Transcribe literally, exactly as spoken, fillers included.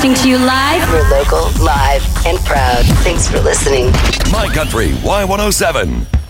Broadcasting to you live. We're local, live, and proud. Thanks for listening. My Country Y one oh seven.